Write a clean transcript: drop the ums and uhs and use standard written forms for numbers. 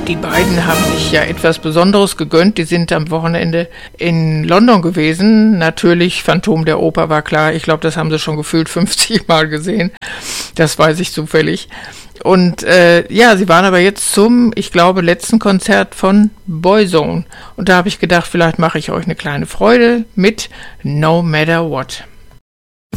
Die beiden haben sich ja etwas Besonderes gegönnt. Die sind am Wochenende in London gewesen. Natürlich, Phantom der Oper war klar. Ich glaube, das haben sie schon gefühlt 50 Mal gesehen. Das weiß ich zufällig. Und sie waren aber jetzt zum, ich glaube, letzten Konzert von Boyzone. Und da habe ich gedacht, vielleicht mache ich euch eine kleine Freude mit No Matter What.